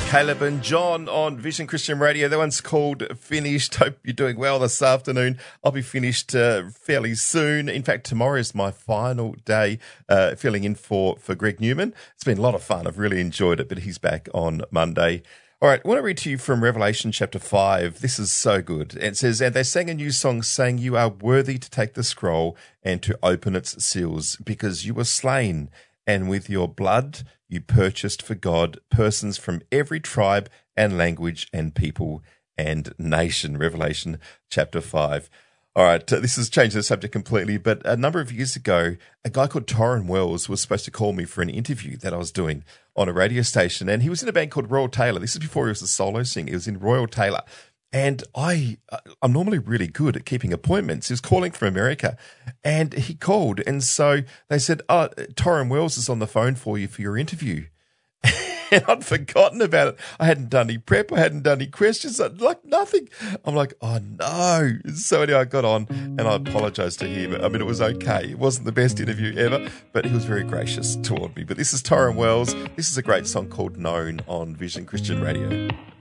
Caleb and John on Vision Christian Radio. That one's called Finished. Hope you're doing well this afternoon. I'll be finished fairly soon. In fact, tomorrow is my final day filling in for Greg Newman. It's been a lot of fun. I've really enjoyed it, but he's back on Monday. All right, I want to read to you from Revelation chapter 5. This is so good. It says, "And they sang a new song saying, 'You are worthy to take the scroll and to open its seals, because you were slain, and with your blood you purchased for God persons from every tribe and language and people and nation.'" Revelation chapter 5. All right, this has changed the subject completely, but a number of years ago, a guy called Torrin Wells was supposed to call me for an interview that I was doing on a radio station, and he was in a band called Royal Taylor. This is before he was a solo singer. He was in Royal Taylor, and I'm normally really good at keeping appointments. He was calling from America, and he called, and so they said, Torrin Wells is on the phone for you for your interview. And I'd forgotten about it. I hadn't done any prep. I hadn't done any questions. Like nothing. I'm like, oh no. So anyway, I got on and I apologized to him. I mean, it was okay. It wasn't the best interview ever, but he was very gracious toward me. But this is Torrin Wells. This is a great song called Known on Vision Christian Radio.